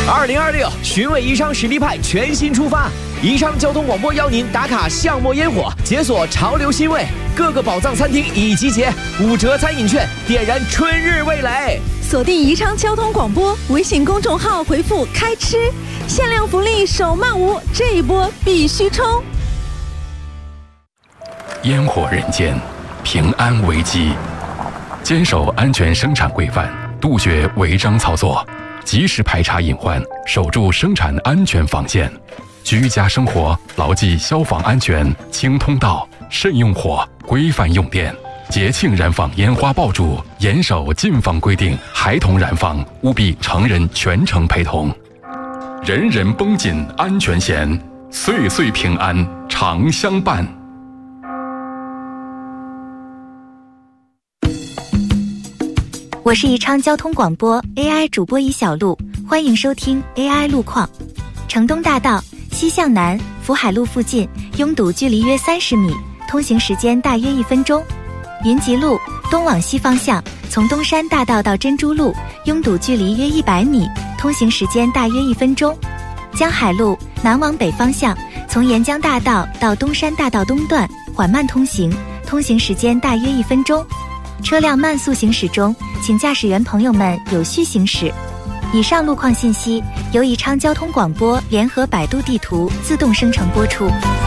2026寻味宜昌实力派全新出发，宜昌交通广播邀您打卡巷陌烟火，解锁潮流新味，各个宝藏餐厅已集结，5折餐饮券，点燃春日味蕾。 锁定宜昌交通广播微信公众号，回复“开吃”，限量福利手慢无，这一波必须冲！ 烟火人间，平安危机，坚守安全生产规范，杜绝违章操作，及时排查隐患，守住生产安全防线。居家生活牢记消防安全，清通道，慎用火，规范用电。节庆燃放烟花爆竹，严守禁放规定，孩童燃放务必成人全程陪同。人人绷紧安全弦，岁岁平安常相伴。 我是宜昌交通广播 AI 主播尹小璐，欢迎收听 AI 路况。城东大道西向南福海路附近拥堵距离约30米，通行时间大约1分钟。云集路东往西方向从东山大道到珍珠路拥堵距离约100米，通行时间大约1分钟。江海路南往北方向从沿江大道到东山大道东段缓慢通行，通行时间大约1分钟。车辆慢速行驶中，请驾驶员朋友们有序行驶。以上路况信息由宜昌交通广播联合百度地图自动生成播出。